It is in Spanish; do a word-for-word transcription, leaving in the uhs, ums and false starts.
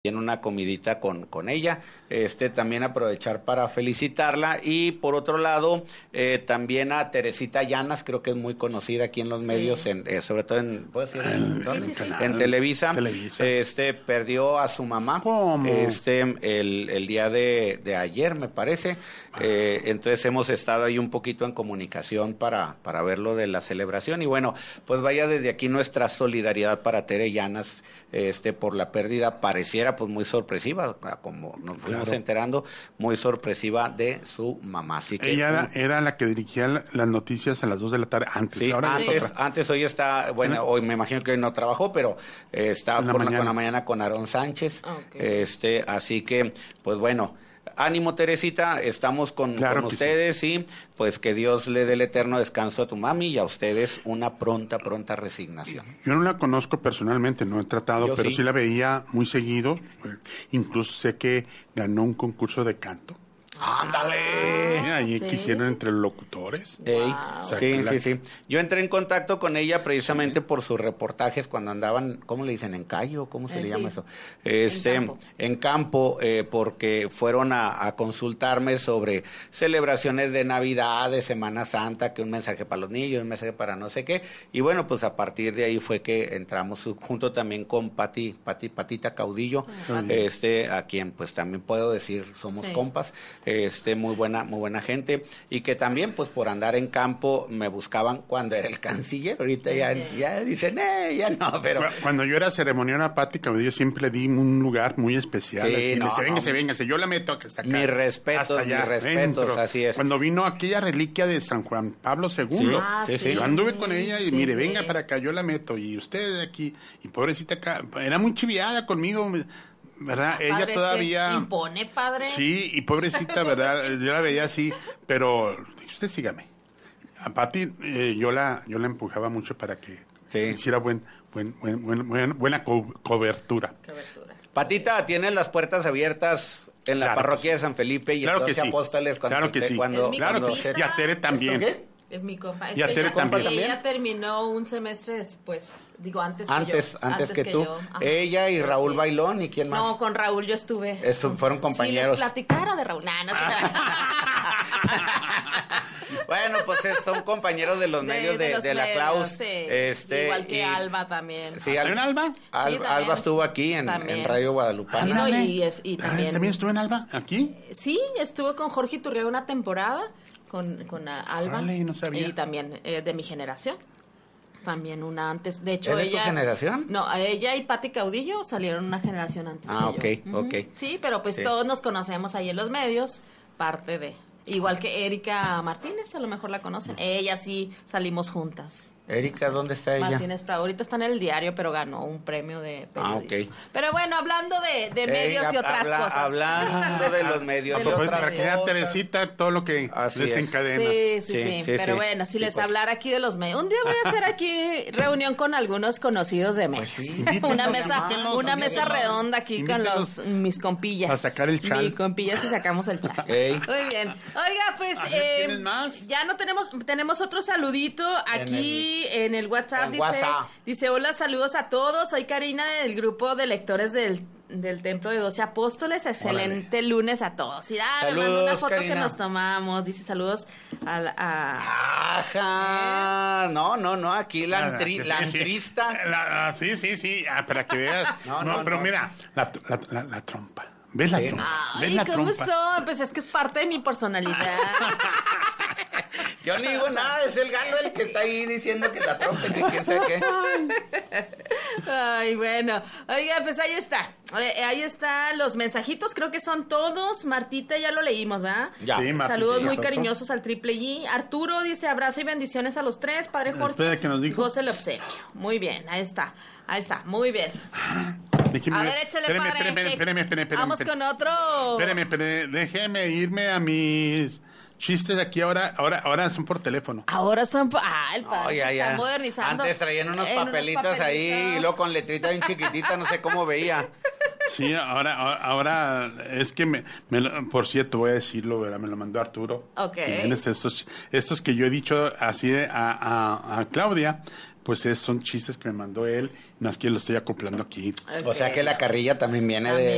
en una comidita con, con ella, este también aprovechar para felicitarla. Y por otro lado, eh, también a Teresita Llanas, creo que es muy conocida aquí en los sí. medios, en, eh, sobre todo en, ¿puedo decir? En, en, sí, sí, sí. en Televisa, Televisa. este perdió a su mamá, ¿Cómo? este el, el día de, de ayer, me parece. Eh, entonces hemos estado ahí un poquito en comunicación para, para ver lo de la celebración. Y bueno, pues vaya desde aquí nuestra solidaridad para Tere Llanas, este por la pérdida, pareciera pues muy sorpresiva, como nos fuimos claro. enterando, muy sorpresiva de su mamá. Así que ella era, era la que dirigía las noticias a las dos de la tarde antes. Sí, ahora antes, es otra. antes hoy está, bueno, ¿Eh? hoy me imagino que hoy no trabajó, pero eh, está la por la, con la mañana con Aarón Sánchez. Okay. Este, así que, pues bueno, ánimo Teresita, estamos con, claro con ustedes sí. y pues que Dios le dé el eterno descanso a tu mami y a ustedes una pronta, pronta resignación. Yo no la conozco personalmente, no he tratado, Yo pero sí. sí la veía muy seguido, incluso sé que ganó un concurso de canto. ¡Ándale! Ahí ¿Sí? quisieron entre los locutores. Wow. O sea, sí, la... sí, sí. Yo entré en contacto con ella precisamente sí. por sus reportajes cuando andaban, ¿cómo le dicen? ¿En callo? ¿Cómo se eh, le llama sí. eso? Este, en campo, en campo eh, porque fueron a, a consultarme sobre celebraciones de Navidad, de Semana Santa, que un mensaje para los niños, un mensaje para no sé qué. Y bueno, pues a partir de ahí fue que entramos junto también con Pati, Pati, Patita Caudillo, uh-huh. este, a quien pues también puedo decir somos sí. compas. Este, muy buena, muy buena gente, y que también, pues, por andar en campo, me buscaban cuando era el canciller. Ahorita ya, ya dicen, eh, ya no, pero... Cuando yo era ceremonial Pati Caudillo, siempre le di un lugar muy especial. Sí, así, no, dice, véngase, no. véngase, yo la meto hasta acá. Mi respeto, mis respetos, así es. Cuando vino aquella reliquia de San Juan Pablo segundo, sí, ah, sí, sí. yo anduve con ella y sí, mire, sí. venga para acá, yo la meto, y usted aquí, y pobrecita acá, era muy chiviada conmigo, ¿verdad? Padre, ella todavía... impone, padre. Sí, y pobrecita, ¿verdad? Yo la veía así, pero usted sígame. A Pati, eh, yo la yo la empujaba mucho para que sí. hiciera buen, buen, buen, buen, buen buena co- cobertura. cobertura. Patita, tienes las puertas abiertas en la claro parroquia sí. de San Felipe y claro en los sí. Apóstoles. Cuando claro que se, sí. Cuando, claro cuando que se... Y a Tere también. ¿Qué? Es mi compa. Es y a que Tere ella, también. Ella terminó un semestre después, digo, antes que antes, yo. Antes, antes que, que tú. Yo. Ella y Raúl sí. Bailón, ¿y quién más? No, con Raúl yo estuve. Eso, con... fueron compañeros. Sí, les platicaron de Raúl. Nah, no sé. Bueno, pues son compañeros de los de, medios de, de, los de la Claus. Sí. Este, Igual que y, Alba también. Sí, Al, ¿En Alba? Al, sí, Alba estuvo aquí en, en Radio Guadalupana. Y, no, y, es, y también, ¿También estuvo en Alba? ¿Aquí? Sí, estuvo con Jorge Iturriaga una temporada, con, con Alba. Vale, no sabía. Y también eh, de mi generación. También una antes. De hecho, ¿Es de ella... tu generación? No, ella y Pati Caudillo salieron una generación antes Ah, que ok, yo. ok. Uh-huh. Sí, pero pues sí. todos nos conocemos ahí en los medios, parte de... Igual que Erika Martínez, a lo mejor la conocen. Ella sí salimos juntas. Erika, ¿dónde está ella? Martínez Prado. Ahorita está en el diario, pero ganó un premio de periodismo. Ah, ok. Pero bueno, hablando de, de medios eh, y otras habla, cosas. Hablando de los medios. De y los otras para que vea Teresita todo lo que Así desencadena. Sí, sí, sí, sí, sí. sí Pero sí, bueno, si sí, les pues. hablara aquí de los medios. Un día voy a hacer aquí reunión con algunos conocidos de medios. Pues sí, una mesa, invítenos, una mesa invítenos, redonda aquí invítenos con los mis compillas. a sacar el chal. Mi compillas y sacamos el chal. Ey. Muy bien. Oiga, pues ver, eh, ¿tienes más? ya no tenemos, tenemos otro saludito aquí en el, en el WhatsApp. en dice, WhatsApp. dice, hola, saludos a todos. Soy Karina del grupo de lectores del del Templo de Doce Apóstoles. Excelente Órale. lunes a todos. Irá, me mandó una foto Karina. que nos tomamos. Dice saludos a... la, a... Ajá. ¿Eh? No, no, no. Aquí la, antri, sí, la sí, antrista. Sí, la, sí, sí, sí. Ah, para que veas. no, no, no, pero no. mira, la, la, la, la trompa. ¿Ves la sí. trompa? Ay, ¿Ves la ¿cómo trompa? son? Pues es que es parte de mi personalidad. Yo no digo nada, es el galo el que está ahí diciendo que la trompa, que quién sabe qué. Ay, bueno. Oiga, pues ahí está. Eh, ahí están los mensajitos, creo que son todos. Martita, ya lo leímos, ¿verdad? Ya. Sí, Martita, Saludos sí, muy ya cariñosos al Triple G. Arturo dice abrazo y bendiciones a los tres. Padre Jorge, que nos dijo. goce el obsequio. Muy bien, ahí está. Ahí está, muy bien. Déjeme, a ver, échale, espéreme, padre. espéreme, espéreme, espéreme, espéreme, Vamos espéreme. con otro. Espéreme, espéreme, déjeme irme a mis chistes aquí ahora, ahora, ahora son por teléfono. Ahora son... Ah, el padre Oh, ya, se ya. está modernizando. Antes traían unos En papelitos unos ahí papelitos. y luego con letrita bien chiquitita, no sé cómo veía. Sí, ahora, ahora, ahora es que me, me lo- por cierto, voy a decirlo, ¿verdad? Me lo mandó Arturo. Ok. Jiménez, estos, estos que yo he dicho así a, a, a Claudia, pues es, son chistes que me mandó él, más que lo estoy acoplando aquí. Ok. O sea que la carrilla también viene de,